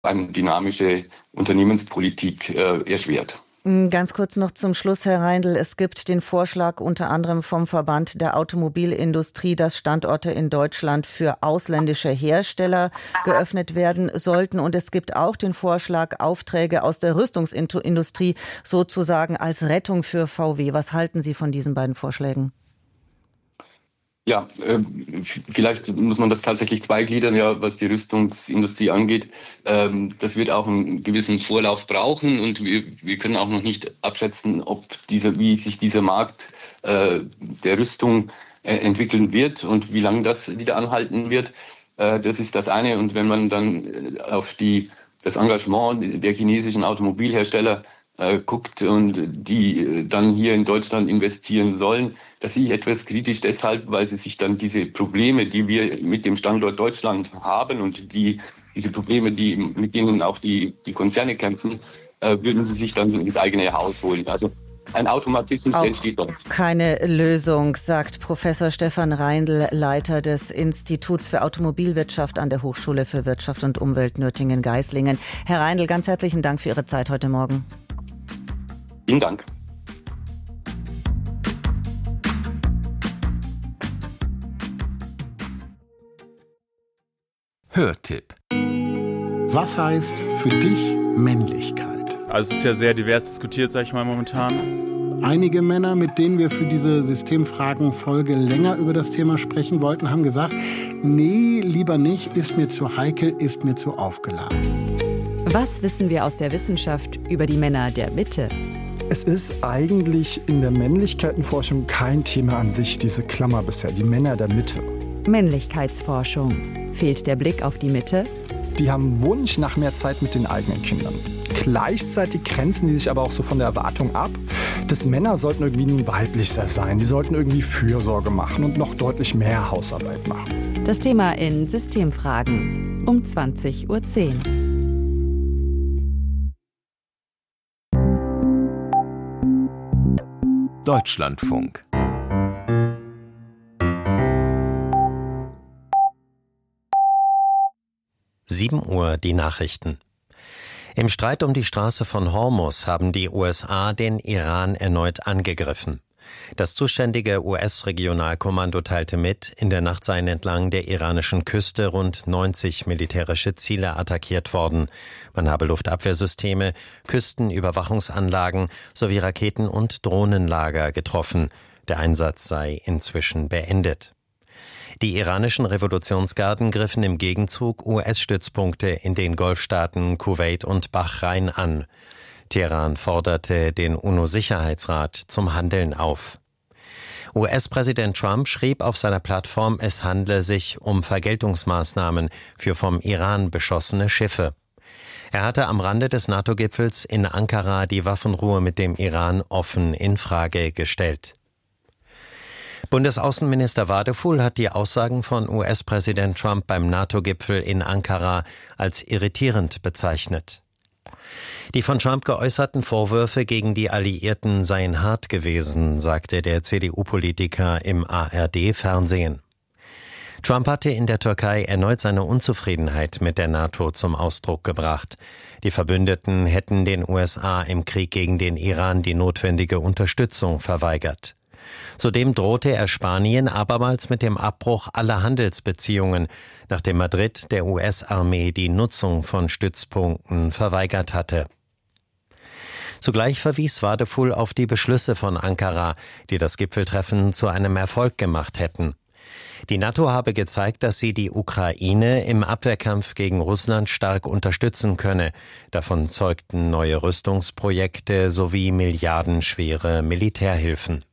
eine dynamische Unternehmenspolitik erschwert. Ganz kurz noch zum Schluss, Herr Reindl. Es gibt den Vorschlag unter anderem vom Verband der Automobilindustrie, dass Standorte in Deutschland für ausländische Hersteller geöffnet werden sollten. Und es gibt auch den Vorschlag, Aufträge aus der Rüstungsindustrie sozusagen als Rettung für VW. Was halten Sie von diesen beiden Vorschlägen? Ja, vielleicht muss man das tatsächlich zweigliedern, ja, was die Rüstungsindustrie angeht. Das wird auch einen gewissen Vorlauf brauchen und wir können auch noch nicht abschätzen, wie sich dieser Markt der Rüstung entwickeln wird und wie lange das wieder anhalten wird. Das ist das eine. Und wenn man dann auf das Engagement der chinesischen Automobilhersteller guckt und die dann hier in Deutschland investieren sollen, das sehe ich etwas kritisch deshalb, weil sie sich dann diese Probleme, die wir mit dem Standort Deutschland haben und diese Probleme, mit denen auch die Konzerne kämpfen, würden sie sich dann ins eigene Haus holen. Also ein Automatismus entsteht dort. Keine Lösung, sagt Professor Stefan Reindl, Leiter des Instituts für Automobilwirtschaft an der Hochschule für Wirtschaft und Umwelt Nürtingen-Geislingen. Herr Reindl, ganz herzlichen Dank für Ihre Zeit heute Morgen. Vielen Dank. Hörtipp. Was heißt für dich Männlichkeit? Also es ist ja sehr divers diskutiert, sag ich mal, momentan. Einige Männer, mit denen wir für diese Systemfragen-Folge länger über das Thema sprechen wollten, haben gesagt, nee, lieber nicht, ist mir zu heikel, ist mir zu aufgeladen. Was wissen wir aus der Wissenschaft über die Männer der Mitte? Es ist eigentlich in der Männlichkeitenforschung kein Thema an sich, diese Klammer bisher, die Männer der Mitte. Männlichkeitsforschung. Fehlt der Blick auf die Mitte? Die haben Wunsch nach mehr Zeit mit den eigenen Kindern. Gleichzeitig grenzen die sich aber auch so von der Erwartung ab, dass Männer sollten irgendwie nun weiblicher sein. Die sollten irgendwie Fürsorge machen und noch deutlich mehr Hausarbeit machen. Das Thema in Systemfragen um 20:10 Uhr. Deutschlandfunk. Uhr die Nachrichten. Im Streit um die Straße von Hormuz haben die USA den Iran erneut angegriffen. Das zuständige US-Regionalkommando teilte mit, in der Nacht seien entlang der iranischen Küste rund 90 militärische Ziele attackiert worden. Man habe Luftabwehrsysteme, Küstenüberwachungsanlagen sowie Raketen- und Drohnenlager getroffen. Der Einsatz sei inzwischen beendet. Die iranischen Revolutionsgarden griffen im Gegenzug US-Stützpunkte in den Golfstaaten Kuwait und Bahrain an. Teheran forderte den UNO-Sicherheitsrat zum Handeln auf. US-Präsident Trump schrieb auf seiner Plattform, es handle sich um Vergeltungsmaßnahmen für vom Iran beschossene Schiffe. Er hatte am Rande des NATO-Gipfels in Ankara die Waffenruhe mit dem Iran offen in Frage gestellt. Bundesaußenminister Wadefuhl hat die Aussagen von US-Präsident Trump beim NATO-Gipfel in Ankara als irritierend bezeichnet. Die von Trump geäußerten Vorwürfe gegen die Alliierten seien hart gewesen, sagte der CDU-Politiker im ARD-Fernsehen. Trump hatte in der Türkei erneut seine Unzufriedenheit mit der NATO zum Ausdruck gebracht. Die Verbündeten hätten den USA im Krieg gegen den Iran die notwendige Unterstützung verweigert. Zudem drohte er Spanien abermals mit dem Abbruch aller Handelsbeziehungen, nachdem Madrid der US-Armee die Nutzung von Stützpunkten verweigert hatte. Zugleich verwies Wadefuhl auf die Beschlüsse von Ankara, die das Gipfeltreffen zu einem Erfolg gemacht hätten. Die NATO habe gezeigt, dass sie die Ukraine im Abwehrkampf gegen Russland stark unterstützen könne. Davon zeugten neue Rüstungsprojekte sowie milliardenschwere Militärhilfen.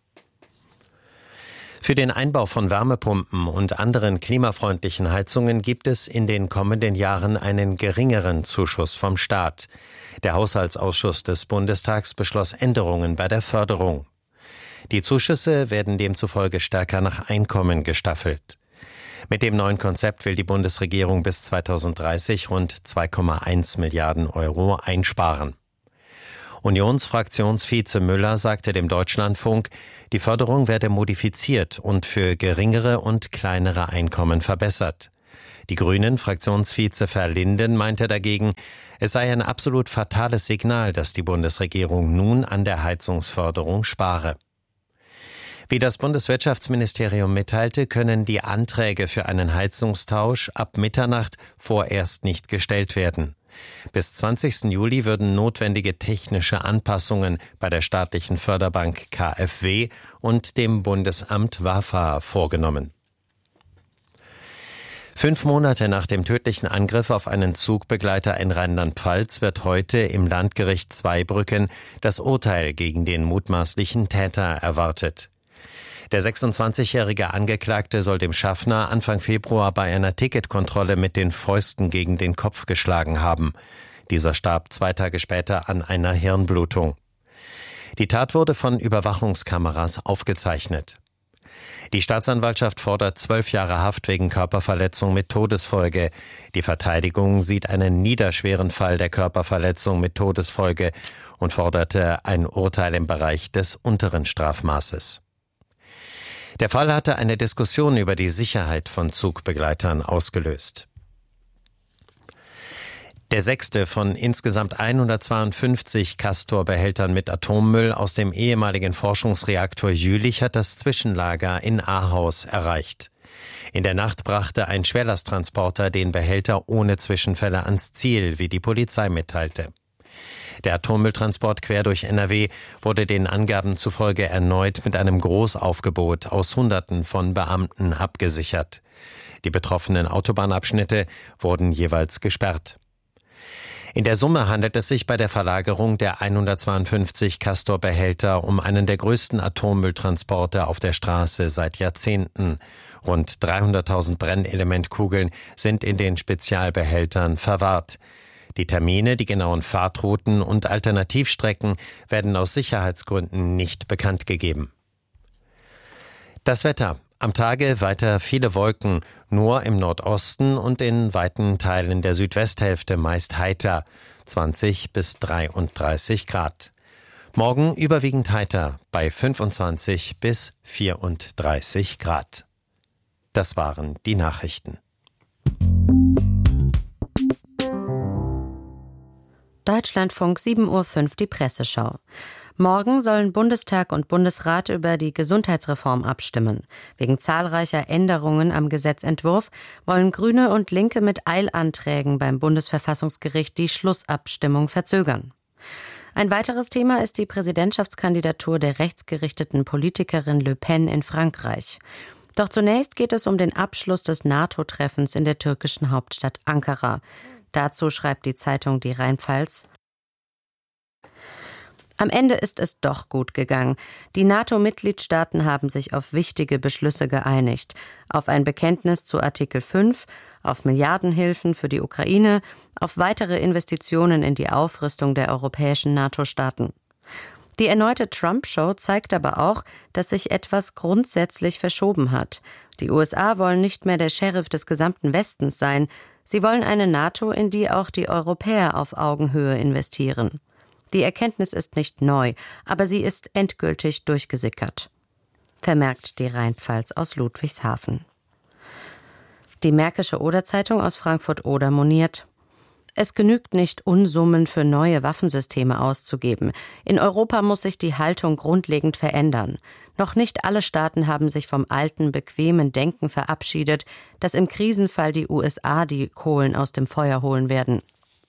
Für den Einbau von Wärmepumpen und anderen klimafreundlichen Heizungen gibt es in den kommenden Jahren einen geringeren Zuschuss vom Staat. Der Haushaltsausschuss des Bundestags beschloss Änderungen bei der Förderung. Die Zuschüsse werden demzufolge stärker nach Einkommen gestaffelt. Mit dem neuen Konzept will die Bundesregierung bis 2030 rund 2,1 Milliarden Euro einsparen. Unionsfraktionsvize Müller sagte dem Deutschlandfunk, die Förderung werde modifiziert und für geringere und kleinere Einkommen verbessert. Die Grünen-Fraktionsvize Verlinden meinte dagegen, es sei ein absolut fatales Signal, dass die Bundesregierung nun an der Heizungsförderung spare. Wie das Bundeswirtschaftsministerium mitteilte, können die Anträge für einen Heizungstausch ab Mitternacht vorerst nicht gestellt werden. Bis 20. Juli würden notwendige technische Anpassungen bei der staatlichen Förderbank KfW und dem Bundesamt WAFA vorgenommen. 5 Monate nach dem tödlichen Angriff auf einen Zugbegleiter in Rheinland-Pfalz wird heute im Landgericht Zweibrücken das Urteil gegen den mutmaßlichen Täter erwartet. Der 26-jährige Angeklagte soll dem Schaffner Anfang Februar bei einer Ticketkontrolle mit den Fäusten gegen den Kopf geschlagen haben. Dieser starb 2 Tage später an einer Hirnblutung. Die Tat wurde von Überwachungskameras aufgezeichnet. Die Staatsanwaltschaft fordert 12 Jahre Haft wegen Körperverletzung mit Todesfolge. Die Verteidigung sieht einen niederschweren Fall der Körperverletzung mit Todesfolge und forderte ein Urteil im Bereich des unteren Strafmaßes. Der Fall hatte eine Diskussion über die Sicherheit von Zugbegleitern ausgelöst. Der 6. von insgesamt 152 Castor-Behältern mit Atommüll aus dem ehemaligen Forschungsreaktor Jülich hat das Zwischenlager in Ahaus erreicht. In der Nacht brachte ein Schwerlasttransporter den Behälter ohne Zwischenfälle ans Ziel, wie die Polizei mitteilte. Der Atommülltransport quer durch NRW wurde den Angaben zufolge erneut mit einem Großaufgebot aus Hunderten von Beamten abgesichert. Die betroffenen Autobahnabschnitte wurden jeweils gesperrt. In der Summe handelt es sich bei der Verlagerung der 152 Castor-Behälter um einen der größten Atommülltransporte auf der Straße seit Jahrzehnten. Rund 300.000 Brennelementkugeln sind in den Spezialbehältern verwahrt. Die Termine, die genauen Fahrtrouten und Alternativstrecken werden aus Sicherheitsgründen nicht bekannt gegeben. Das Wetter. Am Tage weiter viele Wolken, nur im Nordosten und in weiten Teilen der Südwesthälfte meist heiter, 20 bis 33 Grad. Morgen überwiegend heiter bei 25 bis 34 Grad. Das waren die Nachrichten. Deutschlandfunk 7:05 Uhr die Presseschau. Morgen sollen Bundestag und Bundesrat über die Gesundheitsreform abstimmen. Wegen zahlreicher Änderungen am Gesetzentwurf wollen Grüne und Linke mit Eilanträgen beim Bundesverfassungsgericht die Schlussabstimmung verzögern. Ein weiteres Thema ist die Präsidentschaftskandidatur der rechtsgerichteten Politikerin Le Pen in Frankreich. Doch zunächst geht es um den Abschluss des NATO-Treffens in der türkischen Hauptstadt Ankara. Dazu schreibt die Zeitung Die Rheinpfalz: Am Ende ist es doch gut gegangen. Die NATO-Mitgliedstaaten haben sich auf wichtige Beschlüsse geeinigt. Auf ein Bekenntnis zu Artikel 5, auf Milliardenhilfen für die Ukraine, auf weitere Investitionen in die Aufrüstung der europäischen NATO-Staaten. Die erneute Trump-Show zeigt aber auch, dass sich etwas grundsätzlich verschoben hat. Die USA wollen nicht mehr der Sheriff des gesamten Westens sein. Sie wollen eine NATO, in die auch die Europäer auf Augenhöhe investieren. Die Erkenntnis ist nicht neu, aber sie ist endgültig durchgesickert, vermerkt die Rheinpfalz aus Ludwigshafen. Die Märkische Oder-Zeitung aus Frankfurt-Oder moniert: Es genügt nicht, Unsummen für neue Waffensysteme auszugeben. In Europa muss sich die Haltung grundlegend verändern. Noch nicht alle Staaten haben sich vom alten, bequemen Denken verabschiedet, dass im Krisenfall die USA die Kohlen aus dem Feuer holen werden.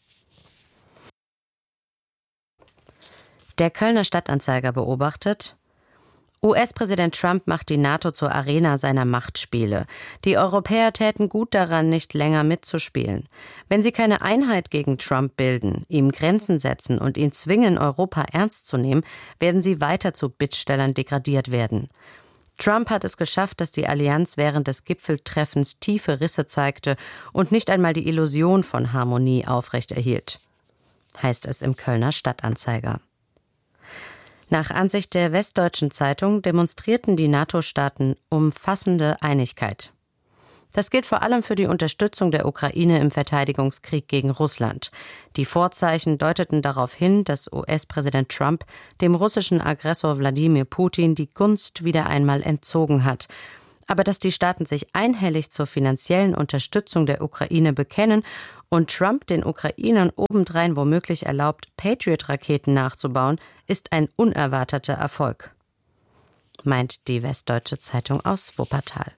Der Kölner Stadtanzeiger beobachtet: US-Präsident Trump macht die NATO zur Arena seiner Machtspiele. Die Europäer täten gut daran, nicht länger mitzuspielen. Wenn sie keine Einheit gegen Trump bilden, ihm Grenzen setzen und ihn zwingen, Europa ernst zu nehmen, werden sie weiter zu Bittstellern degradiert werden. Trump hat es geschafft, dass die Allianz während des Gipfeltreffens tiefe Risse zeigte und nicht einmal die Illusion von Harmonie aufrechterhielt, heißt es im Kölner Stadtanzeiger. Nach Ansicht der Westdeutschen Zeitung demonstrierten die NATO-Staaten umfassende Einigkeit. Das gilt vor allem für die Unterstützung der Ukraine im Verteidigungskrieg gegen Russland. Die Vorzeichen deuteten darauf hin, dass US-Präsident Trump dem russischen Aggressor Wladimir Putin die Gunst wieder einmal entzogen hat. Aber dass die Staaten sich einhellig zur finanziellen Unterstützung der Ukraine bekennen und Trump den Ukrainern obendrein womöglich erlaubt, Patriot-Raketen nachzubauen, ist ein unerwarteter Erfolg, meint die Westdeutsche Zeitung aus Wuppertal.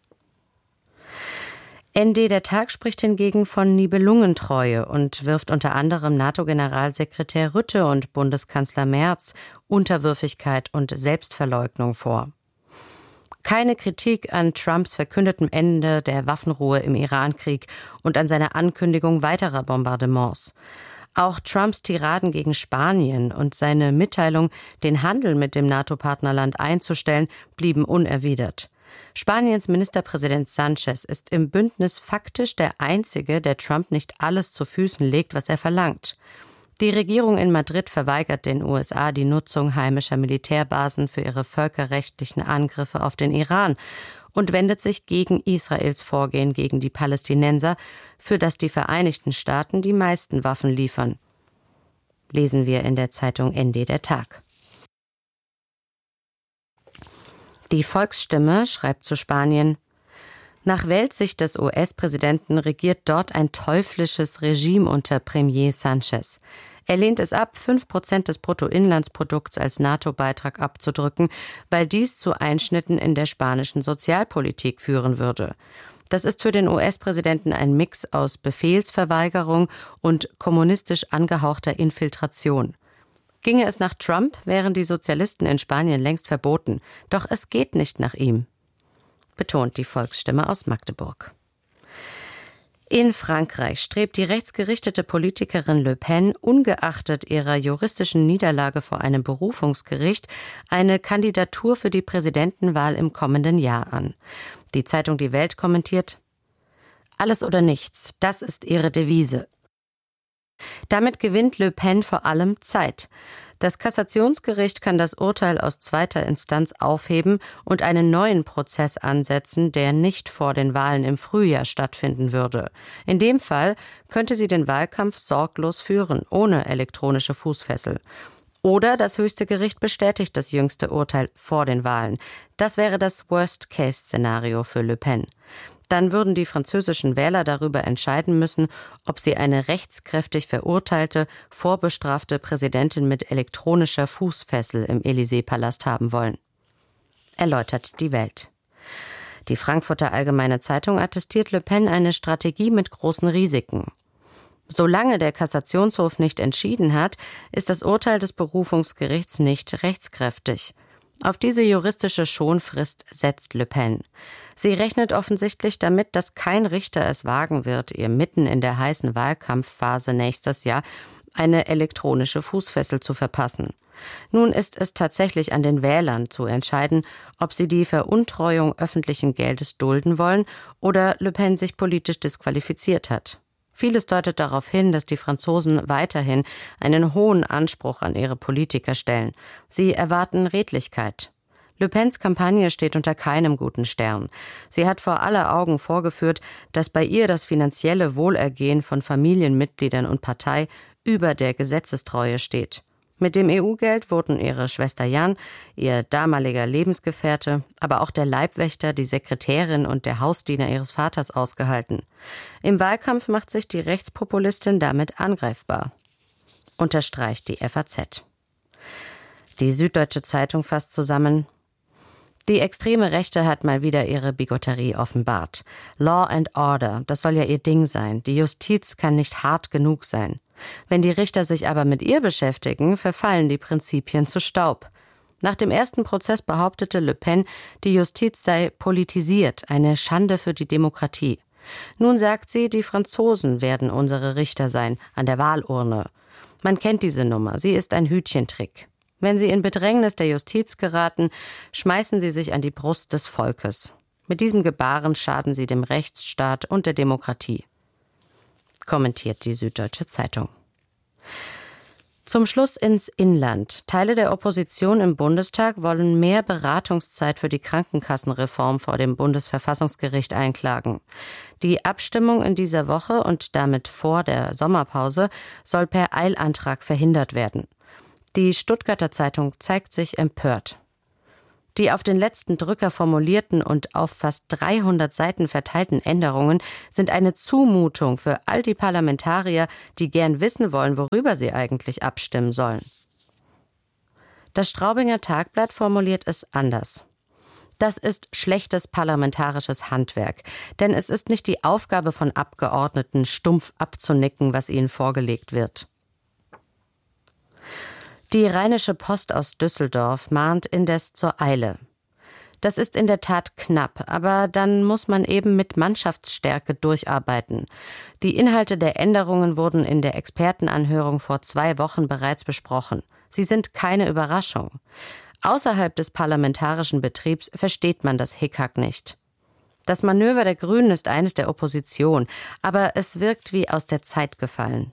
ND der Tag spricht hingegen von Nibelungentreue und wirft unter anderem NATO-Generalsekretär Rutte und Bundeskanzler Merz Unterwürfigkeit und Selbstverleugnung vor. Keine Kritik an Trumps verkündetem Ende der Waffenruhe im Irankrieg und an seiner Ankündigung weiterer Bombardements. Auch Trumps Tiraden gegen Spanien und seine Mitteilung, den Handel mit dem NATO-Partnerland einzustellen, blieben unerwidert. Spaniens Ministerpräsident Sánchez ist im Bündnis faktisch der Einzige, der Trump nicht alles zu Füßen legt, was er verlangt. Die Regierung in Madrid verweigert den USA die Nutzung heimischer Militärbasen für ihre völkerrechtlichen Angriffe auf den Iran und wendet sich gegen Israels Vorgehen gegen die Palästinenser, für das die Vereinigten Staaten die meisten Waffen liefern. Lesen wir in der Zeitung ND der Tag. Die Volksstimme schreibt zu Spanien: Nach Weltsicht des US-Präsidenten regiert dort ein teuflisches Regime unter Premier Sánchez. Er lehnt es ab, 5% des Bruttoinlandsprodukts als NATO-Beitrag abzudrücken, weil dies zu Einschnitten in der spanischen Sozialpolitik führen würde. Das ist für den US-Präsidenten ein Mix aus Befehlsverweigerung und kommunistisch angehauchter Infiltration. Ginge es nach Trump, wären die Sozialisten in Spanien längst verboten. Doch es geht nicht nach ihm, betont die Volksstimme aus Magdeburg. In Frankreich strebt die rechtsgerichtete Politikerin Le Pen ungeachtet ihrer juristischen Niederlage vor einem Berufungsgericht eine Kandidatur für die Präsidentenwahl im kommenden Jahr an. Die Zeitung Die Welt kommentiert: Alles oder nichts, das ist ihre Devise. Damit gewinnt Le Pen vor allem Zeit. Das Kassationsgericht kann das Urteil aus zweiter Instanz aufheben und einen neuen Prozess ansetzen, der nicht vor den Wahlen im Frühjahr stattfinden würde. In dem Fall könnte sie den Wahlkampf sorglos führen, ohne elektronische Fußfessel. Oder das höchste Gericht bestätigt das jüngste Urteil vor den Wahlen. Das wäre das Worst-Case-Szenario für Le Pen. Dann würden die französischen Wähler darüber entscheiden müssen, ob sie eine rechtskräftig verurteilte, vorbestrafte Präsidentin mit elektronischer Fußfessel im Élysée-Palast haben wollen. Erläutert die Welt. Die Frankfurter Allgemeine Zeitung attestiert Le Pen eine Strategie mit großen Risiken. Solange der Kassationshof nicht entschieden hat, ist das Urteil des Berufungsgerichts nicht rechtskräftig. Auf diese juristische Schonfrist setzt Le Pen. Sie rechnet offensichtlich damit, dass kein Richter es wagen wird, ihr mitten in der heißen Wahlkampfphase nächstes Jahr eine elektronische Fußfessel zu verpassen. Nun ist es tatsächlich an den Wählern zu entscheiden, ob sie die Veruntreuung öffentlichen Geldes dulden wollen oder Le Pen sich politisch disqualifiziert hat. Vieles deutet darauf hin, dass die Franzosen weiterhin einen hohen Anspruch an ihre Politiker stellen. Sie erwarten Redlichkeit. Le Pens Kampagne steht unter keinem guten Stern. Sie hat vor aller Augen vorgeführt, dass bei ihr das finanzielle Wohlergehen von Familienmitgliedern und Partei über der Gesetzestreue steht. Mit dem EU-Geld wurden ihre Schwester Jan, ihr damaliger Lebensgefährte, aber auch der Leibwächter, die Sekretärin und der Hausdiener ihres Vaters ausgehalten. Im Wahlkampf macht sich die Rechtspopulistin damit angreifbar, unterstreicht die FAZ. Die Süddeutsche Zeitung fasst zusammen: Die extreme Rechte hat mal wieder ihre Bigotterie offenbart. Law and Order, das soll ja ihr Ding sein. Die Justiz kann nicht hart genug sein. Wenn die Richter sich aber mit ihr beschäftigen, verfallen die Prinzipien zu Staub. Nach dem ersten Prozess behauptete Le Pen, die Justiz sei politisiert, eine Schande für die Demokratie. Nun sagt sie, die Franzosen werden unsere Richter sein, an der Wahlurne. Man kennt diese Nummer, sie ist ein Hütchentrick. Wenn sie in Bedrängnis der Justiz geraten, schmeißen sie sich an die Brust des Volkes. Mit diesem Gebaren schaden sie dem Rechtsstaat und der Demokratie, kommentiert die Süddeutsche Zeitung. Zum Schluss ins Inland. Teile der Opposition im Bundestag wollen mehr Beratungszeit für die Krankenkassenreform vor dem Bundesverfassungsgericht einklagen. Die Abstimmung in dieser Woche und damit vor der Sommerpause soll per Eilantrag verhindert werden. Die Stuttgarter Zeitung zeigt sich empört. Die auf den letzten Drücker formulierten und auf fast 300 Seiten verteilten Änderungen sind eine Zumutung für all die Parlamentarier, die gern wissen wollen, worüber sie eigentlich abstimmen sollen. Das Straubinger Tagblatt formuliert es anders. Das ist schlechtes parlamentarisches Handwerk, denn es ist nicht die Aufgabe von Abgeordneten, stumpf abzunicken, was ihnen vorgelegt wird. Die Rheinische Post aus Düsseldorf mahnt indes zur Eile. Das ist in der Tat knapp, aber dann muss man eben mit Mannschaftsstärke durcharbeiten. Die Inhalte der Änderungen wurden in der Expertenanhörung vor 2 Wochen bereits besprochen. Sie sind keine Überraschung. Außerhalb des parlamentarischen Betriebs versteht man das Hickhack nicht. Das Manöver der Grünen ist eines der Opposition, aber es wirkt wie aus der Zeit gefallen.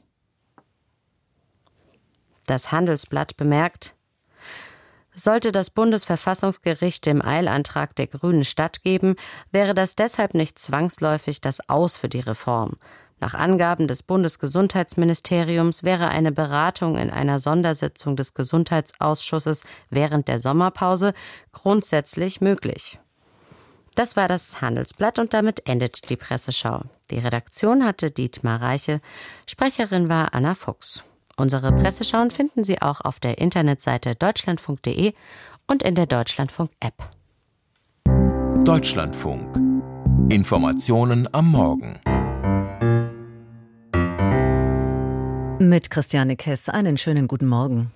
Das Handelsblatt bemerkt: Sollte das Bundesverfassungsgericht dem Eilantrag der Grünen stattgeben, wäre das deshalb nicht zwangsläufig das Aus für die Reform. Nach Angaben des Bundesgesundheitsministeriums wäre eine Beratung in einer Sondersitzung des Gesundheitsausschusses während der Sommerpause grundsätzlich möglich. Das war das Handelsblatt und damit endet die Presseschau. Die Redaktion hatte Dietmar Reiche, Sprecherin war Anna Fuchs. Unsere Presseschauen finden Sie auch auf der Internetseite deutschlandfunk.de und in der Deutschlandfunk-App. Deutschlandfunk. Informationen am Morgen. Mit Christiane Kess, einen schönen guten Morgen.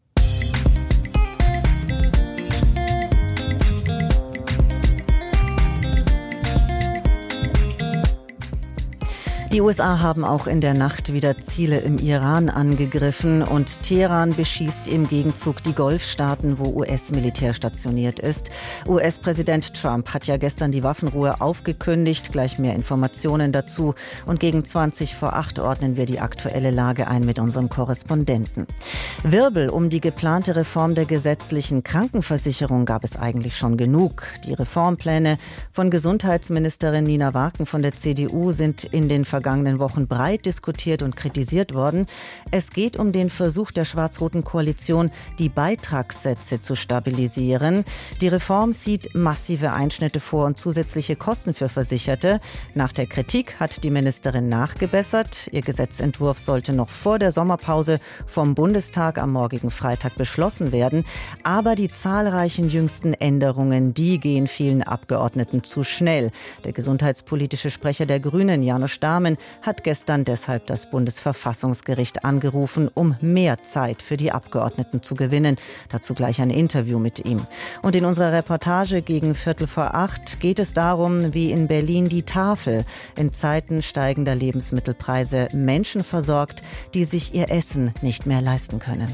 Die USA haben auch in der Nacht wieder Ziele im Iran angegriffen und Teheran beschießt im Gegenzug die Golfstaaten, wo US-Militär stationiert ist. US-Präsident Trump hat ja gestern die Waffenruhe aufgekündigt. Gleich mehr Informationen dazu. Und gegen 7:20 ordnen wir die aktuelle Lage ein mit unserem Korrespondenten. Wirbel um die geplante Reform der gesetzlichen Krankenversicherung gab es eigentlich schon genug. Die Reformpläne von Gesundheitsministerin Nina Warken von der CDU sind in den vergangenen Wochen breit diskutiert und kritisiert worden. Es geht um den Versuch der schwarz-roten Koalition, die Beitragssätze zu stabilisieren. Die Reform sieht massive Einschnitte vor und zusätzliche Kosten für Versicherte. Nach der Kritik hat die Ministerin nachgebessert. Ihr Gesetzentwurf sollte noch vor der Sommerpause vom Bundestag am morgigen Freitag beschlossen werden. Aber die zahlreichen jüngsten Änderungen, die gehen vielen Abgeordneten zu schnell. Der gesundheitspolitische Sprecher der Grünen, Janusz Stamen, hat gestern deshalb das Bundesverfassungsgericht angerufen, um mehr Zeit für die Abgeordneten zu gewinnen. Dazu gleich ein Interview mit ihm. Und in unserer Reportage gegen 7:45 geht es darum, wie in Berlin die Tafel in Zeiten steigender Lebensmittelpreise Menschen versorgt, die sich ihr Essen nicht mehr leisten können.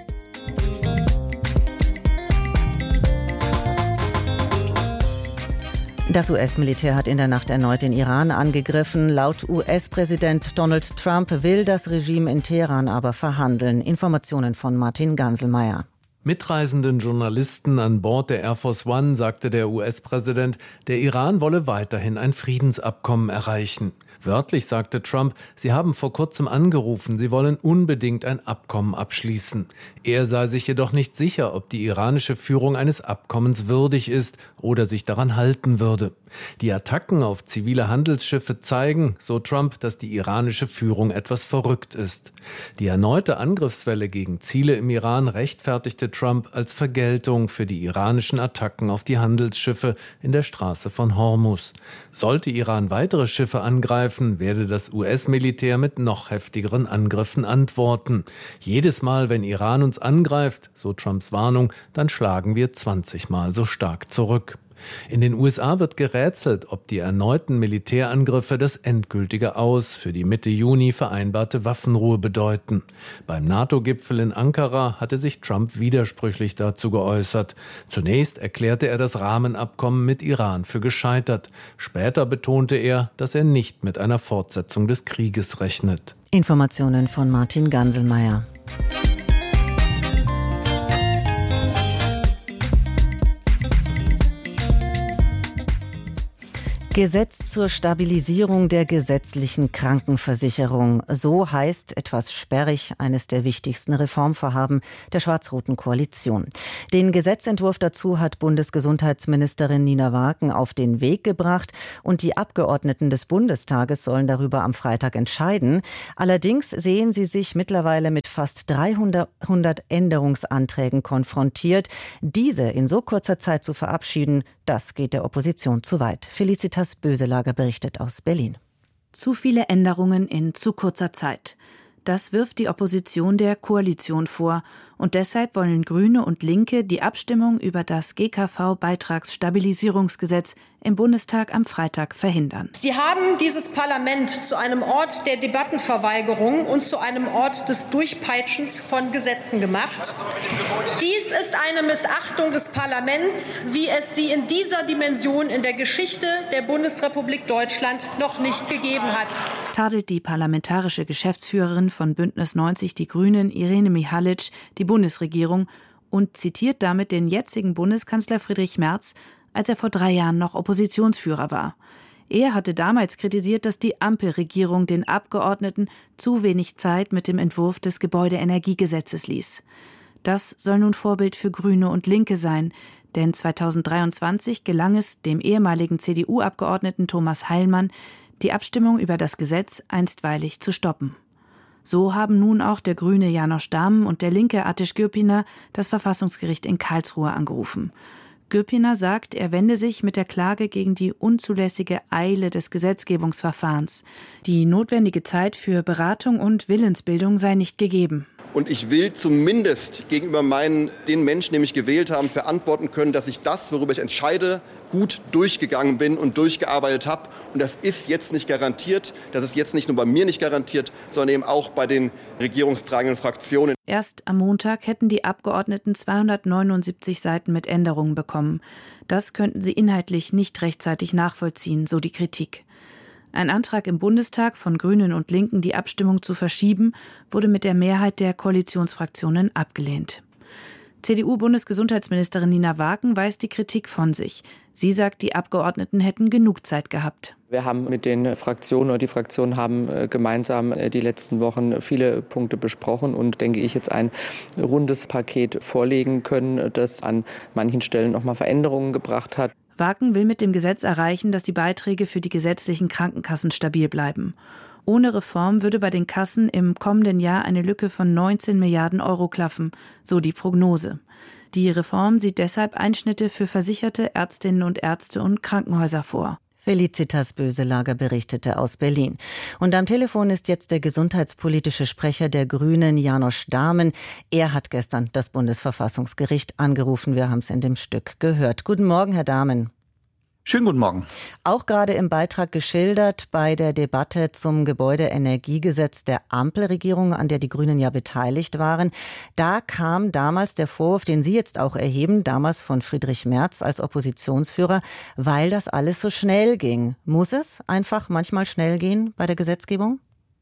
Das US-Militär hat in der Nacht erneut den Iran angegriffen. Laut US-Präsident Donald Trump will das Regime in Teheran aber verhandeln. Informationen von Martin Ganselmeier. Mitreisenden Journalisten an Bord der Air Force One sagte der US-Präsident, der Iran wolle weiterhin ein Friedensabkommen erreichen. Wörtlich sagte Trump, sie haben vor kurzem angerufen, sie wollen unbedingt ein Abkommen abschließen. Er sei sich jedoch nicht sicher, ob die iranische Führung eines Abkommens würdig ist oder sich daran halten würde. Die Attacken auf zivile Handelsschiffe zeigen, so Trump, dass die iranische Führung etwas verrückt ist. Die erneute Angriffswelle gegen Ziele im Iran rechtfertigte Trump als Vergeltung für die iranischen Attacken auf die Handelsschiffe in der Straße von Hormuz. Sollte Iran weitere Schiffe angreifen, werde das US-Militär mit noch heftigeren Angriffen antworten. Jedes Mal, wenn Iran uns angreift, so Trumps Warnung, dann schlagen wir 20 Mal so stark zurück. In den USA wird gerätselt, ob die erneuten Militärangriffe das endgültige Aus für die Mitte Juni vereinbarte Waffenruhe bedeuten. Beim NATO-Gipfel in Ankara hatte sich Trump widersprüchlich dazu geäußert. Zunächst erklärte er das Rahmenabkommen mit Iran für gescheitert. Später betonte er, dass er nicht mit einer Fortsetzung des Krieges rechnet. Informationen von Martin Ganselmeier. Gesetz zur Stabilisierung der gesetzlichen Krankenversicherung. So heißt, etwas sperrig, eines der wichtigsten Reformvorhaben der schwarz-roten Koalition. Den Gesetzentwurf dazu hat Bundesgesundheitsministerin Nina Waaken auf den Weg gebracht und die Abgeordneten des Bundestages sollen darüber am Freitag entscheiden. Allerdings sehen sie sich mittlerweile mit fast 300 Änderungsanträgen konfrontiert. Diese in so kurzer Zeit zu verabschieden, das geht der Opposition zu weit. Felicitas Böselager berichtet aus Berlin. Zu viele Änderungen in zu kurzer Zeit. Das wirft die Opposition der Koalition vor. Und deshalb wollen Grüne und Linke die Abstimmung über das GKV-Beitragsstabilisierungsgesetz im Bundestag am Freitag verhindern. Sie haben dieses Parlament zu einem Ort der Debattenverweigerung und zu einem Ort des Durchpeitschens von Gesetzen gemacht. Dies ist eine Missachtung des Parlaments, wie es sie in dieser Dimension in der Geschichte der Bundesrepublik Deutschland noch nicht gegeben hat. Tadelt die parlamentarische Geschäftsführerin von Bündnis 90 Die Grünen, Irene Mihalic, die Bundesregierung und zitiert damit den jetzigen Bundeskanzler Friedrich Merz, als er vor 3 Jahren noch Oppositionsführer war. Er hatte damals kritisiert, dass die Ampelregierung den Abgeordneten zu wenig Zeit mit dem Entwurf des Gebäudeenergiegesetzes ließ. Das soll nun Vorbild für Grüne und Linke sein, denn 2023 gelang es dem ehemaligen CDU-Abgeordneten Thomas Heilmann, die Abstimmung über das Gesetz einstweilig zu stoppen. So haben nun auch der Grüne János Dahmen und der Linke Ateş Gürpiner das Verfassungsgericht in Karlsruhe angerufen. Gürpiner sagt, er wende sich mit der Klage gegen die unzulässige Eile des Gesetzgebungsverfahrens. Die notwendige Zeit für Beratung und Willensbildung sei nicht gegeben. Und ich will zumindest gegenüber den Menschen, die mich gewählt haben, verantworten können, dass ich das, worüber ich entscheide, gut durchgegangen bin und durchgearbeitet habe. Und das ist jetzt nicht garantiert. Das ist jetzt nicht nur bei mir nicht garantiert, sondern eben auch bei den regierungstragenden Fraktionen. Erst am Montag hätten die Abgeordneten 279 Seiten mit Änderungen bekommen. Das könnten sie inhaltlich nicht rechtzeitig nachvollziehen, so die Kritik. Ein Antrag im Bundestag von Grünen und Linken, die Abstimmung zu verschieben, wurde mit der Mehrheit der Koalitionsfraktionen abgelehnt. CDU-Bundesgesundheitsministerin Nina Waaken weist die Kritik von sich. Sie sagt, die Abgeordneten hätten genug Zeit gehabt. Wir haben mit den Fraktionen oder die Fraktionen haben gemeinsam die letzten Wochen viele Punkte besprochen und, denke ich, jetzt ein rundes Paket vorlegen können, das an manchen Stellen nochmal Veränderungen gebracht hat. Waaken will mit dem Gesetz erreichen, dass die Beiträge für die gesetzlichen Krankenkassen stabil bleiben. Ohne Reform würde bei den Kassen im kommenden Jahr eine Lücke von 19 Milliarden Euro klaffen, so die Prognose. Die Reform sieht deshalb Einschnitte für Versicherte, Ärztinnen und Ärzte und Krankenhäuser vor. Felicitas Böselager berichtete aus Berlin. Und am Telefon ist jetzt der gesundheitspolitische Sprecher der Grünen, János Dahmen. Er hat gestern das Bundesverfassungsgericht angerufen. Wir haben es in dem Stück gehört. Guten Morgen, Herr Dahmen. Schönen guten Morgen. Auch gerade im Beitrag geschildert bei der Debatte zum Gebäudeenergiegesetz der Ampelregierung, an der die Grünen ja beteiligt waren. Da kam damals der Vorwurf, den Sie jetzt auch erheben, damals von Friedrich Merz als Oppositionsführer, weil das alles so schnell ging. Muss es einfach manchmal schnell gehen bei der Gesetzgebung?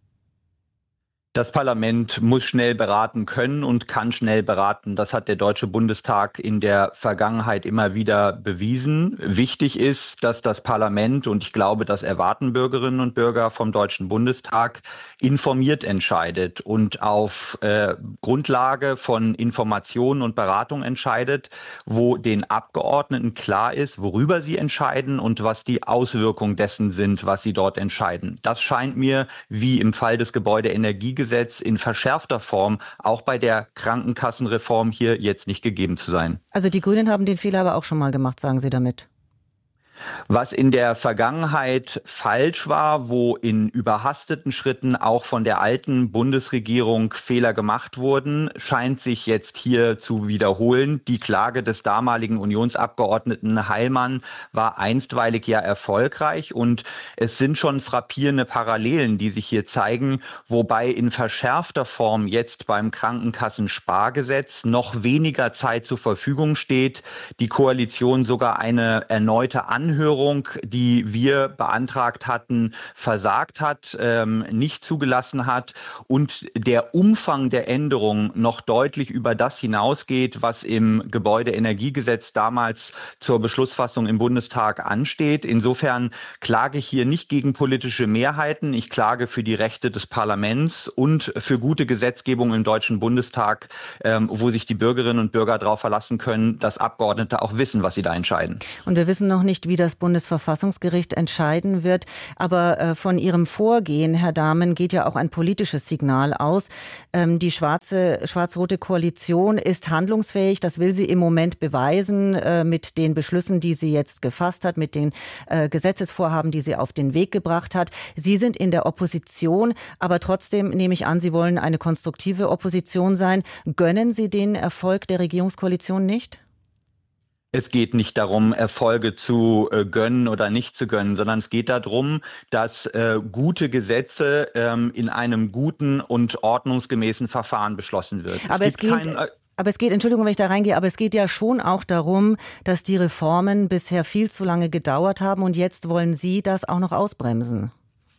Das Parlament muss schnell beraten können und kann schnell beraten. Das hat der Deutsche Bundestag in der Vergangenheit immer wieder bewiesen. Wichtig ist, dass das Parlament, und ich glaube, das erwarten Bürgerinnen und Bürger vom Deutschen Bundestag, informiert entscheidet und auf Grundlage von Informationen und Beratung entscheidet, wo den Abgeordneten klar ist, worüber sie entscheiden und was die Auswirkungen dessen sind, was sie dort entscheiden. Das scheint mir, wie im Fall des Gebäudeenergiegesetzes, in verschärfter Form auch bei der Krankenkassenreform hier jetzt nicht gegeben zu sein. Also die Grünen haben den Fehler aber auch schon mal gemacht, sagen Sie damit? Was in der Vergangenheit falsch war, wo in überhasteten Schritten auch von der alten Bundesregierung Fehler gemacht wurden, scheint sich jetzt hier zu wiederholen. Die Klage des damaligen Unionsabgeordneten Heilmann war einstweilig ja erfolgreich und es sind schon frappierende Parallelen, die sich hier zeigen, wobei in verschärfter Form jetzt beim Krankenkassenspargesetz noch weniger Zeit zur Verfügung steht, die Koalition sogar eine erneute Anhörung Anhörung, die wir beantragt hatten, versagt hat, nicht zugelassen hat und der Umfang der Änderungen noch deutlich über das hinausgeht, was im Gebäudeenergiegesetz damals zur Beschlussfassung im Bundestag ansteht. Insofern klage ich hier nicht gegen politische Mehrheiten. Ich klage für die Rechte des Parlaments und für gute Gesetzgebung im Deutschen Bundestag, wo sich die Bürgerinnen und Bürger darauf verlassen können, dass Abgeordnete auch wissen, was sie da entscheiden. Und wir wissen noch nicht, wie das Bundesverfassungsgericht entscheiden wird. Aber von Ihrem Vorgehen, Herr Dahmen, geht ja auch ein politisches Signal aus. Die schwarz-rote Koalition ist handlungsfähig. Das will sie im Moment beweisen mit den Beschlüssen, die sie jetzt gefasst hat, mit den Gesetzesvorhaben, die sie auf den Weg gebracht hat. Sie sind in der Opposition, aber trotzdem nehme ich an, Sie wollen eine konstruktive Opposition sein. Gönnen Sie den Erfolg der Regierungskoalition nicht? Es geht nicht darum, Erfolge zu gönnen oder nicht zu gönnen, sondern es geht darum, dass gute Gesetze in einem guten und ordnungsgemäßen Verfahren beschlossen wird. Aber es geht, Entschuldigung, wenn ich da reingehe, aber es geht ja schon auch darum, dass die Reformen bisher viel zu lange gedauert haben und jetzt wollen Sie das auch noch ausbremsen.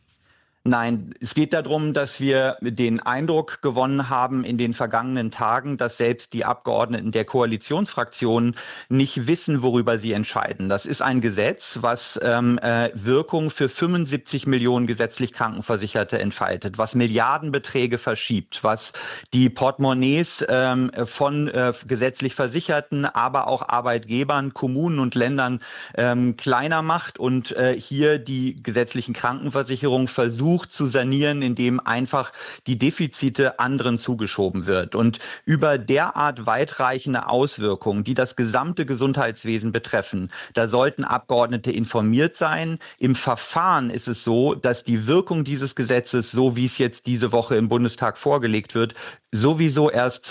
Nein, es geht darum, dass wir den Eindruck gewonnen haben in den vergangenen Tagen, dass selbst die Abgeordneten der Koalitionsfraktionen nicht wissen, worüber sie entscheiden. Das ist ein Gesetz, was Wirkung für 75 Millionen gesetzlich Krankenversicherte entfaltet, was Milliardenbeträge verschiebt, was die Portemonnaies von gesetzlich Versicherten, aber auch Arbeitgebern, Kommunen und Ländern kleiner macht und hier die gesetzlichen Krankenversicherungen versucht zu sanieren, indem einfach die Defizite anderen zugeschoben wird. Und über derart weitreichende Auswirkungen, die das gesamte Gesundheitswesen betreffen, da sollten Abgeordnete informiert sein. Im Verfahren ist es so, dass die Wirkung dieses Gesetzes, so wie es jetzt diese Woche im Bundestag vorgelegt wird, sowieso erst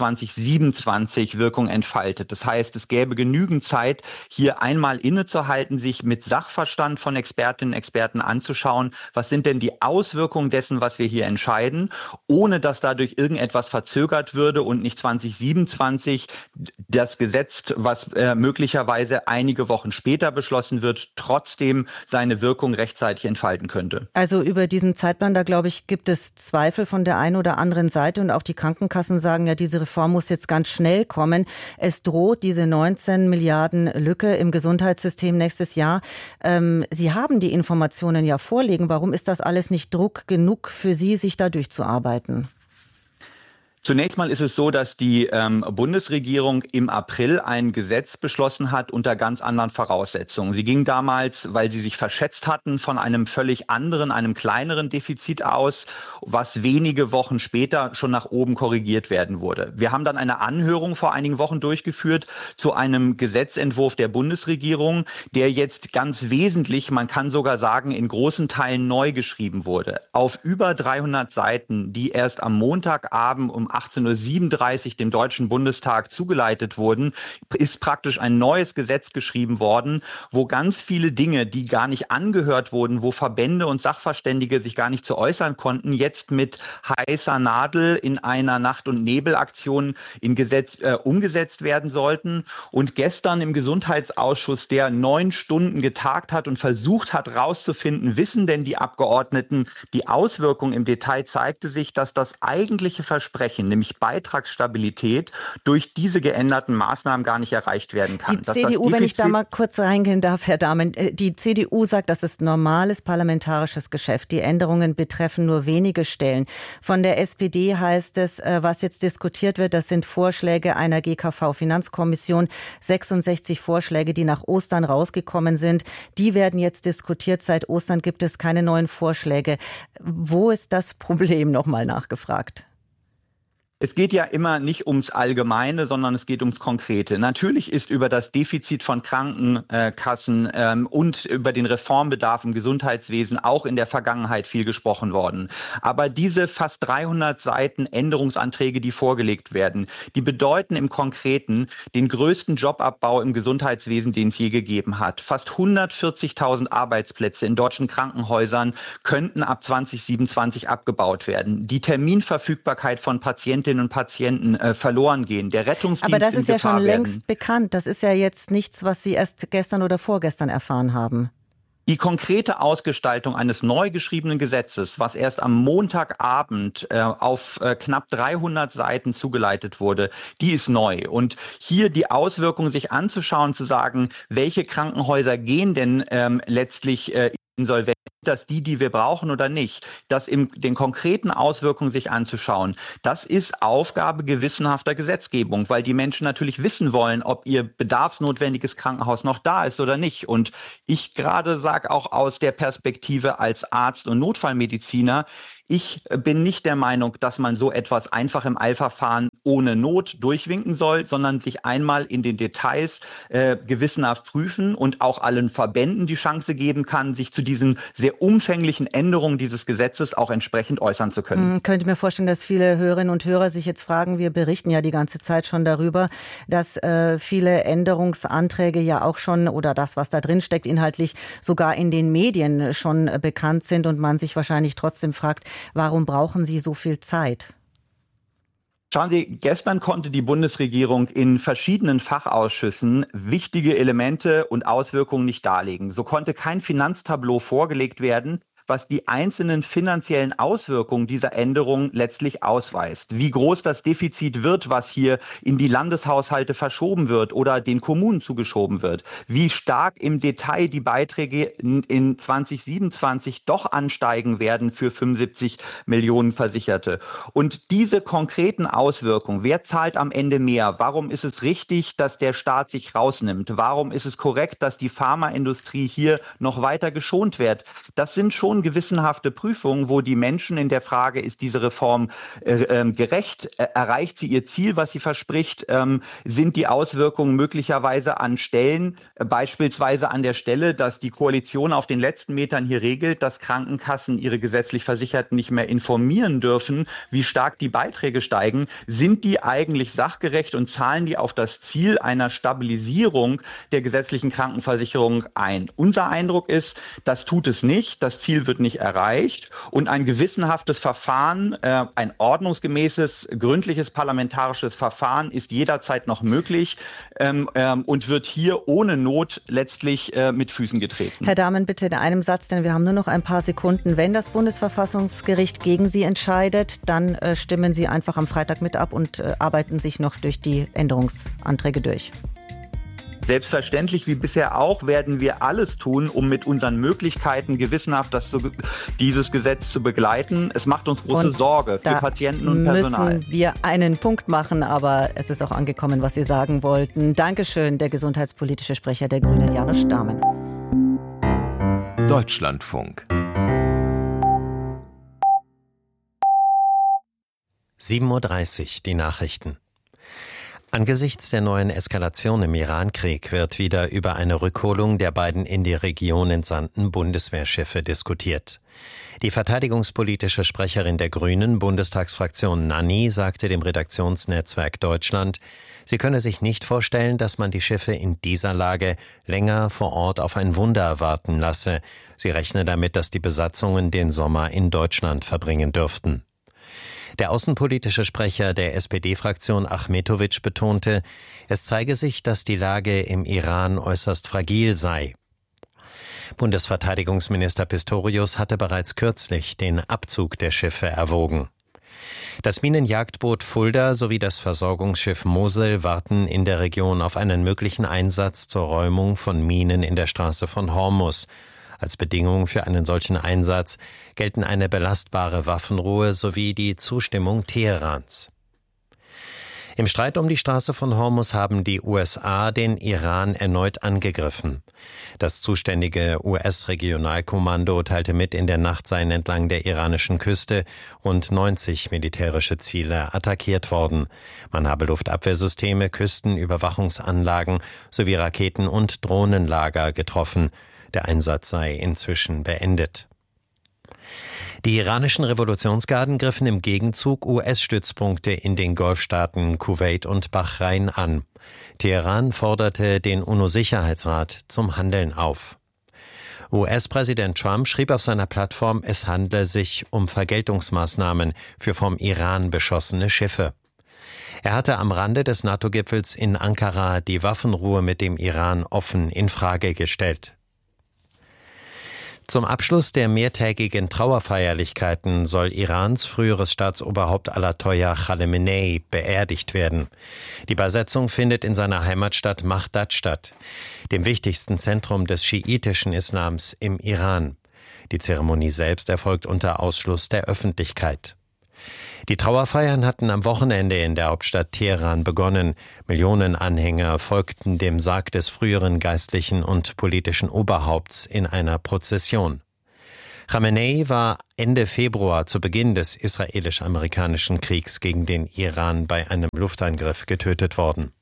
2027 Wirkung entfaltet. Das heißt, es gäbe genügend Zeit, hier einmal innezuhalten, sich mit Sachverstand von Expertinnen und Experten anzuschauen, was sind denn die Auswirkungen dessen, was wir hier entscheiden, ohne dass dadurch irgendetwas verzögert würde und nicht 2027 das Gesetz, was möglicherweise einige Wochen später beschlossen wird, trotzdem seine Wirkung rechtzeitig entfalten könnte. Also über diesen Zeitplan, da glaube ich, gibt es Zweifel von der einen oder anderen Seite und auch die Krankenkassen sagen ja, diese Reform muss jetzt ganz schnell kommen. Es droht diese 19 Milliarden Lücke im Gesundheitssystem nächstes Jahr. Sie haben die Informationen ja vorliegen. Warum ist das alles nicht Druck genug für Sie, sich da durchzuarbeiten? Zunächst mal ist es so, dass die Bundesregierung im April ein Gesetz beschlossen hat unter ganz anderen Voraussetzungen. Sie ging damals, weil sie sich verschätzt hatten, von einem völlig anderen, einem kleineren Defizit aus, was wenige Wochen später schon nach oben korrigiert werden wurde. Wir haben dann eine Anhörung vor einigen Wochen durchgeführt zu einem Gesetzentwurf der Bundesregierung, der jetzt ganz wesentlich, man kann sogar sagen, in großen Teilen neu geschrieben wurde. Auf über 300 Seiten, die erst am Montagabend um 18:37 Uhr dem Deutschen Bundestag zugeleitet wurden, ist praktisch ein neues Gesetz geschrieben worden, wo ganz viele Dinge, die gar nicht angehört wurden, wo Verbände und Sachverständige sich gar nicht zu äußern konnten, jetzt mit heißer Nadel in einer Nacht- und Nebelaktion in Gesetz umgesetzt werden sollten. Und gestern im Gesundheitsausschuss, der 9 Stunden getagt hat und versucht hat herauszufinden, wissen denn die Abgeordneten die Auswirkungen im Detail, zeigte sich, dass das eigentliche Versprechen, nämlich Beitragsstabilität, durch diese geänderten Maßnahmen gar nicht erreicht werden kann. Die CDU, wenn ich da mal kurz reingehen darf, Herr Dahmen, die CDU sagt, das ist normales parlamentarisches Geschäft. Die Änderungen betreffen nur wenige Stellen. Von der SPD heißt es, was jetzt diskutiert wird, das sind Vorschläge einer GKV-Finanzkommission, 66 Vorschläge, die nach Ostern rausgekommen sind. Die werden jetzt diskutiert. Seit Ostern gibt es keine neuen Vorschläge. Wo ist das Problem, nochmal nachgefragt? Es geht ja immer nicht ums Allgemeine, sondern es geht ums Konkrete. Natürlich ist über das Defizit von Krankenkassen und über den Reformbedarf im Gesundheitswesen auch in der Vergangenheit viel gesprochen worden. Aber diese fast 300 Seiten Änderungsanträge, die vorgelegt werden, die bedeuten im Konkreten den größten Jobabbau im Gesundheitswesen, den es je gegeben hat. Fast 140.000 Arbeitsplätze in deutschen Krankenhäusern könnten ab 2027 abgebaut werden. Die Terminverfügbarkeit von Patientinnen Patientinnen und Patienten verloren gehen. Der Rettungsdienst Aber das ist ja schon längst werden. Bekannt. Das ist ja jetzt nichts, was Sie erst gestern oder vorgestern erfahren haben. Die konkrete Ausgestaltung eines neu geschriebenen Gesetzes, was erst am Montagabend auf knapp 300 Seiten zugeleitet wurde, die ist neu. Und hier die Auswirkungen sich anzuschauen, zu sagen, welche Krankenhäuser gehen denn letztlich insolvent, dass die wir brauchen oder nicht, das in den konkreten Auswirkungen sich anzuschauen, das ist Aufgabe gewissenhafter Gesetzgebung, weil die Menschen natürlich wissen wollen, ob ihr bedarfsnotwendiges Krankenhaus noch da ist oder nicht. Und ich gerade sage auch aus der Perspektive als Arzt und Notfallmediziner, ich bin nicht der Meinung, dass man so etwas einfach im Eilverfahren ohne Not durchwinken soll, sondern sich einmal in den Details gewissenhaft prüfen und auch allen Verbänden die Chance geben kann, sich zu diesen sehr umfänglichen Änderungen dieses Gesetzes auch entsprechend äußern zu können. Könnte mir vorstellen, dass viele Hörerinnen und Hörer sich jetzt fragen, wir berichten ja die ganze Zeit schon darüber, dass viele Änderungsanträge ja auch schon oder das, was da drin steckt, inhaltlich sogar in den Medien schon bekannt sind und man sich wahrscheinlich trotzdem fragt, warum brauchen Sie so viel Zeit? Schauen Sie, gestern konnte die Bundesregierung in verschiedenen Fachausschüssen wichtige Elemente und Auswirkungen nicht darlegen. So konnte kein Finanztableau vorgelegt werden, was die einzelnen finanziellen Auswirkungen dieser Änderung letztlich ausweist. Wie groß das Defizit wird, was hier in die Landeshaushalte verschoben wird oder den Kommunen zugeschoben wird. Wie stark im Detail die Beiträge in 2027 doch ansteigen werden für 75 Millionen Versicherte. Und diese konkreten Auswirkungen, wer zahlt am Ende mehr? Warum ist es richtig, dass der Staat sich rausnimmt? Warum ist es korrekt, dass die Pharmaindustrie hier noch weiter geschont wird? Das sind schon gewissenhafte Prüfungen, wo die Menschen in der Frage, ist diese Reform gerecht, erreicht sie ihr Ziel, was sie verspricht, sind die Auswirkungen möglicherweise an Stellen, beispielsweise an der Stelle, dass die Koalition auf den letzten Metern hier regelt, dass Krankenkassen ihre gesetzlich Versicherten nicht mehr informieren dürfen, wie stark die Beiträge steigen, sind die eigentlich sachgerecht und zahlen die auf das Ziel einer Stabilisierung der gesetzlichen Krankenversicherung ein? Unser Eindruck ist, das tut es nicht, das Ziel wird nicht erreicht und ein gewissenhaftes Verfahren, ein ordnungsgemäßes, gründliches parlamentarisches Verfahren ist jederzeit noch möglich und wird hier ohne Not letztlich mit Füßen getreten. Herr Dahmen, bitte in einem Satz, denn wir haben nur noch ein paar Sekunden. Wenn das Bundesverfassungsgericht gegen Sie entscheidet, dann stimmen Sie einfach am Freitag mit ab und arbeiten sich noch durch die Änderungsanträge durch. Selbstverständlich, wie bisher auch, werden wir alles tun, um mit unseren Möglichkeiten gewissenhaft dieses Gesetz zu begleiten. Es macht uns große Sorge für Patienten und Personal. Müssen wir einen Punkt machen, aber es ist auch angekommen, was Sie sagen wollten. Dankeschön, der gesundheitspolitische Sprecher der Grünen, Janusz Dahmen. Deutschlandfunk. 7:30 Uhr, die Nachrichten. Angesichts der neuen Eskalation im Iran-Krieg wird wieder über eine Rückholung der beiden in die Region entsandten Bundeswehrschiffe diskutiert. Die verteidigungspolitische Sprecherin der Grünen, Bundestagsfraktion Nanni, sagte dem Redaktionsnetzwerk Deutschland, sie könne sich nicht vorstellen, dass man die Schiffe in dieser Lage länger vor Ort auf ein Wunder warten lasse. Sie rechne damit, dass die Besatzungen den Sommer in Deutschland verbringen dürften. Der außenpolitische Sprecher der SPD-Fraktion Achmetovic betonte, es zeige sich, dass die Lage im Iran äußerst fragil sei. Bundesverteidigungsminister Pistorius hatte bereits kürzlich den Abzug der Schiffe erwogen. Das Minenjagdboot Fulda sowie das Versorgungsschiff Mosel warten in der Region auf einen möglichen Einsatz zur Räumung von Minen in der Straße von Hormuz. Als Bedingung für einen solchen Einsatz gelten eine belastbare Waffenruhe sowie die Zustimmung Teherans. Im Streit um die Straße von Hormuz haben die USA den Iran erneut angegriffen. Das zuständige US-Regionalkommando teilte mit, in der Nacht seien entlang der iranischen Küste rund 90 militärische Ziele attackiert worden. Man habe Luftabwehrsysteme, Küstenüberwachungsanlagen sowie Raketen- und Drohnenlager getroffen. Der Einsatz sei inzwischen beendet. Die iranischen Revolutionsgarden griffen im Gegenzug US-Stützpunkte in den Golfstaaten Kuwait und Bahrain an. Teheran forderte den UNO-Sicherheitsrat zum Handeln auf. US-Präsident Trump schrieb auf seiner Plattform, es handle sich um Vergeltungsmaßnahmen für vom Iran beschossene Schiffe. Er hatte am Rande des NATO-Gipfels in Ankara die Waffenruhe mit dem Iran offen in Frage gestellt. Zum Abschluss der mehrtägigen Trauerfeierlichkeiten soll Irans früheres Staatsoberhaupt Ayatollah Khamenei beerdigt werden. Die Beisetzung findet in seiner Heimatstadt Bagdad statt, dem wichtigsten Zentrum des schiitischen Islams im Iran. Die Zeremonie selbst erfolgt unter Ausschluss der Öffentlichkeit. Die Trauerfeiern hatten am Wochenende in der Hauptstadt Teheran begonnen. Millionen Anhänger folgten dem Sarg des früheren geistlichen und politischen Oberhaupts in einer Prozession. Khamenei war Ende Februar zu Beginn des israelisch-amerikanischen Kriegs gegen den Iran bei einem Luftangriff getötet worden.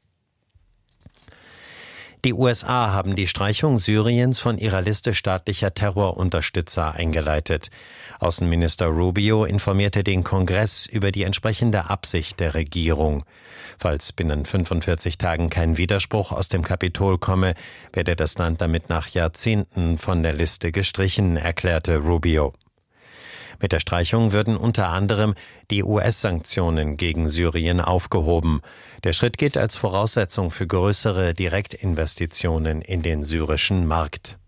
Die USA haben die Streichung Syriens von ihrer Liste staatlicher Terrorunterstützer eingeleitet. Außenminister Rubio informierte den Kongress über die entsprechende Absicht der Regierung. Falls binnen 45 Tagen kein Widerspruch aus dem Kapitol komme, werde das Land damit nach Jahrzehnten von der Liste gestrichen, erklärte Rubio. Mit der Streichung würden unter anderem die US-Sanktionen gegen Syrien aufgehoben. Der Schritt gilt als Voraussetzung für größere Direktinvestitionen in den syrischen Markt.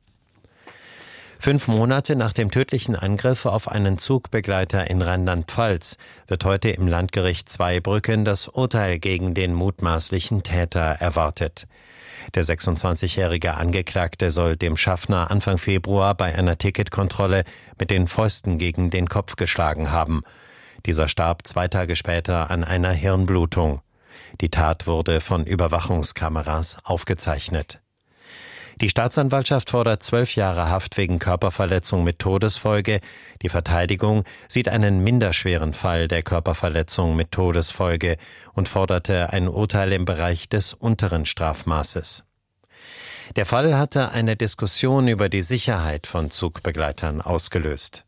5 Monate nach dem tödlichen Angriff auf einen Zugbegleiter in Rheinland-Pfalz wird heute im Landgericht Zweibrücken das Urteil gegen den mutmaßlichen Täter erwartet. Der 26-jährige Angeklagte soll dem Schaffner Anfang Februar bei einer Ticketkontrolle mit den Fäusten gegen den Kopf geschlagen haben. Dieser starb 2 Tage später an einer Hirnblutung. Die Tat wurde von Überwachungskameras aufgezeichnet. Die Staatsanwaltschaft fordert 12 Jahre Haft wegen Körperverletzung mit Todesfolge. Die Verteidigung sieht einen minderschweren Fall der Körperverletzung mit Todesfolge und forderte ein Urteil im Bereich des unteren Strafmaßes. Der Fall hatte eine Diskussion über die Sicherheit von Zugbegleitern ausgelöst.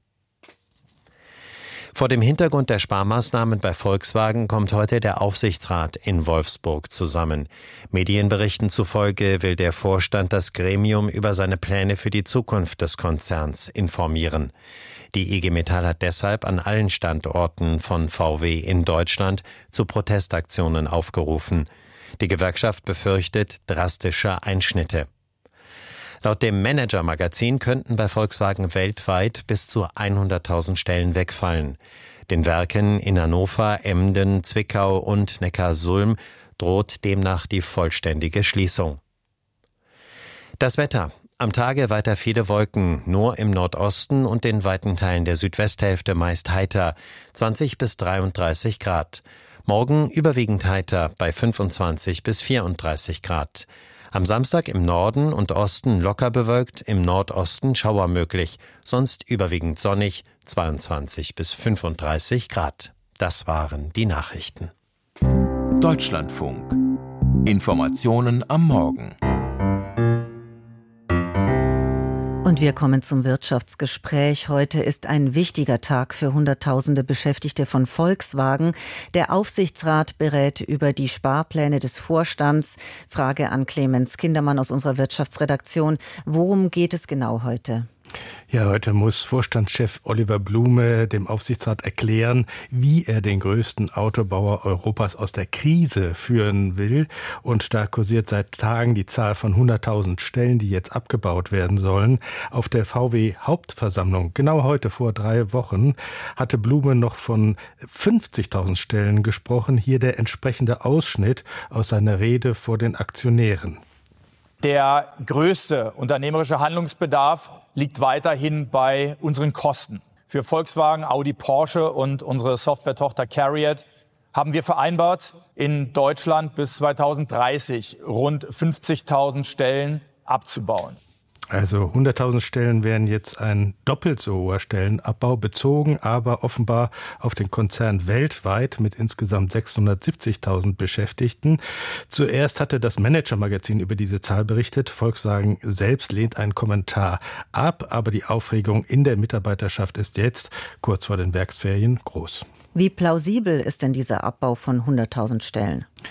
Vor dem Hintergrund der Sparmaßnahmen bei Volkswagen kommt heute der Aufsichtsrat in Wolfsburg zusammen. Medienberichten zufolge will der Vorstand das Gremium über seine Pläne für die Zukunft des Konzerns informieren. Die IG Metall hat deshalb an allen Standorten von VW in Deutschland zu Protestaktionen aufgerufen. Die Gewerkschaft befürchtet drastische Einschnitte. Laut dem Manager-Magazin könnten bei Volkswagen weltweit bis zu 100.000 Stellen wegfallen. Den Werken in Hannover, Emden, Zwickau und Neckarsulm droht demnach die vollständige Schließung. Das Wetter. Am Tage weiter viele Wolken, nur im Nordosten und in weiten Teilen der Südwesthälfte meist heiter, 20 bis 33 Grad. Morgen überwiegend heiter bei 25 bis 34 Grad. Am Samstag im Norden und Osten locker bewölkt, im Nordosten Schauer möglich, sonst überwiegend sonnig, 22 bis 35 Grad. Das waren die Nachrichten. Deutschlandfunk. Informationen am Morgen. Und wir kommen zum Wirtschaftsgespräch. Heute ist ein wichtiger Tag für Hunderttausende Beschäftigte von Volkswagen. Der Aufsichtsrat berät über die Sparpläne des Vorstands. Frage an Clemens Kindermann aus unserer Wirtschaftsredaktion. Worum geht es genau heute? Ja, heute muss Vorstandschef Oliver Blume dem Aufsichtsrat erklären, wie er den größten Autobauer Europas aus der Krise führen will. Und da kursiert seit Tagen die Zahl von 100.000 Stellen, die jetzt abgebaut werden sollen. Auf der VW-Hauptversammlung, genau heute vor 3 Wochen, hatte Blume noch von 50.000 Stellen gesprochen. Hier der entsprechende Ausschnitt aus seiner Rede vor den Aktionären. Der größte unternehmerische Handlungsbedarf liegt weiterhin bei unseren Kosten. Für Volkswagen, Audi, Porsche und unsere Software-Tochter CARIAD haben wir vereinbart, in Deutschland bis 2030 rund 50.000 Stellen abzubauen. Also 100.000 Stellen wären jetzt ein doppelt so hoher Stellenabbau bezogen, aber offenbar auf den Konzern weltweit mit insgesamt 670.000 Beschäftigten. Zuerst hatte das Manager-Magazin über diese Zahl berichtet. Volkswagen selbst lehnt einen Kommentar ab, aber die Aufregung in der Mitarbeiterschaft ist jetzt, kurz vor den Werksferien, groß. Wie plausibel ist denn dieser Abbau von 100.000 Stellen?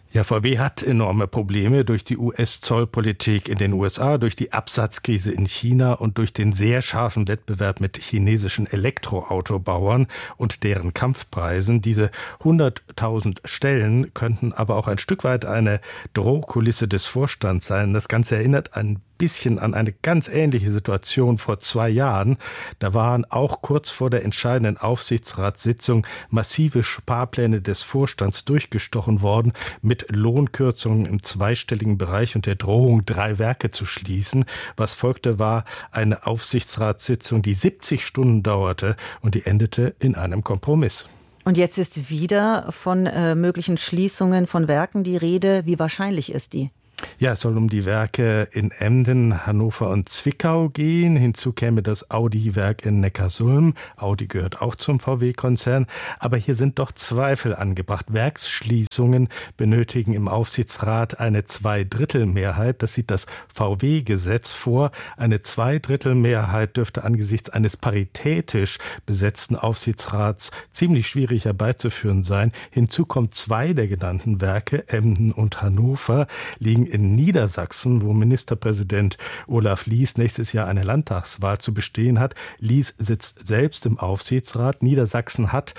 Ja, VW hat enorme Probleme durch die US-Zollpolitik in den USA, durch die Absatzkrise in China und durch den sehr scharfen Wettbewerb mit chinesischen Elektroautobauern und deren Kampfpreisen. Diese 100.000 Stellen könnten aber auch ein Stück weit eine Drohkulisse des Vorstands sein. Das Ganze erinnert ein bisschen an eine ganz ähnliche Situation vor 2 Jahren. Da waren auch kurz vor der entscheidenden Aufsichtsratssitzung massive Sparpläne des Vorstands durchgestochen worden mit Lohnkürzungen im zweistelligen Bereich und der Drohung, 3 Werke zu schließen. Was folgte, war eine Aufsichtsratssitzung, die 70 Stunden dauerte und die endete in einem Kompromiss. Und jetzt ist wieder von möglichen Schließungen von Werken die Rede. Wie wahrscheinlich ist die? Ja, es soll um die Werke in Emden, Hannover und Zwickau gehen. Hinzu käme das Audi-Werk in Neckarsulm. Audi gehört auch zum VW-Konzern. Aber hier sind doch Zweifel angebracht. Werksschließungen benötigen im Aufsichtsrat eine 2/3-Mehrheit. Das sieht das VW-Gesetz vor. Eine 2/3-Mehrheit dürfte angesichts eines paritätisch besetzten Aufsichtsrats ziemlich schwierig herbeizuführen sein. Hinzu kommt 2 der genannten Werke, Emden und Hannover, liegen in Niedersachsen, wo Ministerpräsident Olaf Lies nächstes Jahr eine Landtagswahl zu bestehen hat. Lies sitzt selbst im Aufsichtsrat. Niedersachsen hat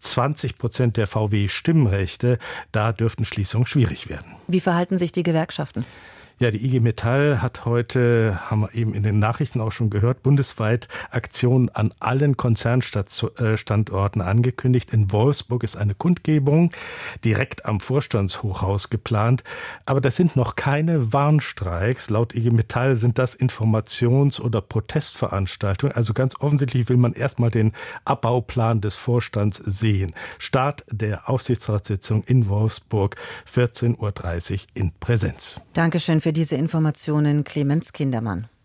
20% der VW-Stimmrechte. Da dürften Schließungen schwierig werden. Wie verhalten sich die Gewerkschaften? Ja, die IG Metall hat heute, haben wir eben in den Nachrichten auch schon gehört, bundesweit Aktionen an allen Konzernstandorten angekündigt. In Wolfsburg ist eine Kundgebung direkt am Vorstandshochhaus geplant. Aber das sind noch keine Warnstreiks. Laut IG Metall sind das Informations- oder Protestveranstaltungen. Also ganz offensichtlich will man erstmal den Abbauplan des Vorstands sehen. Start der Aufsichtsratssitzung in Wolfsburg, 14:30 Uhr in Präsenz. Dankeschön für diese Informationen, Clemens Kindermann.